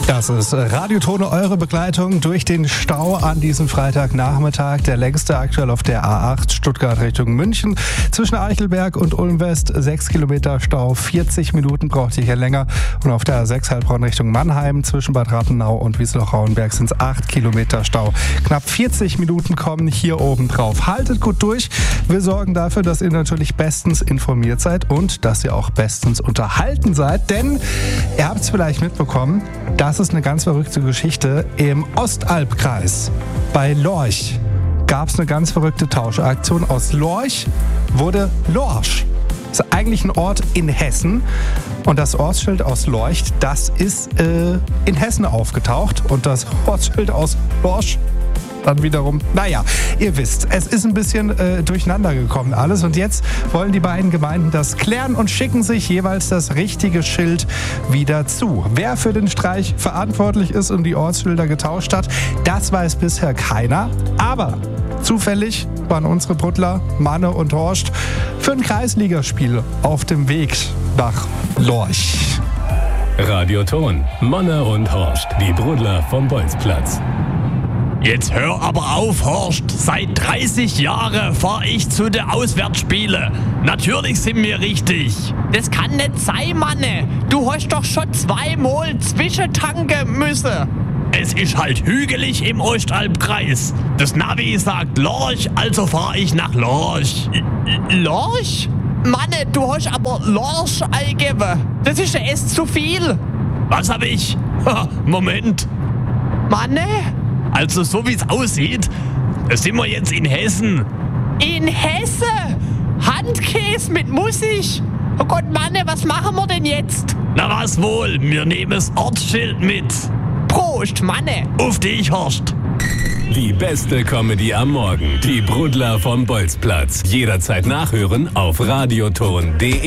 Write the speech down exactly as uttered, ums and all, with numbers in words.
Das ist Radio Tone, eure Begleitung durch den Stau an diesem Freitagnachmittag. Der längste aktuell auf der A acht Stuttgart Richtung München. Zwischen Eichelberg und Ulm West sechs Kilometer Stau. vierzig Minuten braucht ihr hier länger. Und auf der A sechs Heilbronn Richtung Mannheim zwischen Bad Rathenau und Wiesloch-Rauenberg sind es acht Kilometer Stau. Knapp vierzig Minuten kommen hier oben drauf. Haltet gut durch. Wir sorgen dafür, dass ihr natürlich bestens informiert seid und dass ihr auch bestens unterhalten seid. Denn ihr habt es vielleicht mitbekommen, das ist eine ganz verrückte Geschichte. Im Ostalbkreis bei Lorch gab es eine ganz verrückte Tauschaktion. Aus Lorch wurde Lorsch. Das ist eigentlich ein Ort in Hessen. Und das Ortsschild aus Lorch, das ist äh, in Hessen aufgetaucht. Und das Ortsschild aus Lorsch dann wiederum, naja, ihr wisst, es ist ein bisschen äh, durcheinander gekommen alles. Und jetzt wollen die beiden Gemeinden das klären und schicken sich jeweils das richtige Schild wieder zu. Wer für den Streich verantwortlich ist und die Ortsschilder getauscht hat, das weiß bisher keiner. Aber zufällig waren unsere Bruddler, Manne und Horst, für ein Kreisligaspiel auf dem Weg nach Lorch. Radio Ton, Manne und Horst, die Bruddler vom Bolzplatz. Jetzt hör aber auf, Horst. Seit dreißig Jahren fahr ich zu den Auswärtsspielen. Natürlich sind wir richtig. Das kann nicht sein, Manne. Du hast doch schon zweimal zwischentanken müssen. Es ist halt hügelig im Ostalbkreis. Das Navi sagt Lorch, also fahr ich nach Lorch. Lorch? Manne, du hast aber Lorch eingegeben. Das ist ja erst zu viel. Was hab ich? Ha, Moment. Manne? Also so wie es aussieht, sind wir jetzt in Hessen. In Hessen? Handkäse mit Musik? Oh Gott, Manne, was machen wir denn jetzt? Na was wohl, wir nehmen das Ortsschild mit. Prost, Manne. Auf dich, Horst. Die beste Comedy am Morgen. Die Bruddler vom Bolzplatz. Jederzeit nachhören auf radioton punkt de.